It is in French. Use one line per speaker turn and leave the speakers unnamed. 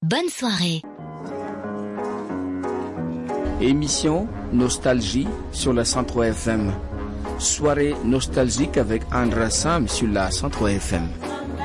Bonne soirée.
Émission Nostalgie sur la 103 FM. Soirée nostalgique avec Andra Sam sur la 103 FM.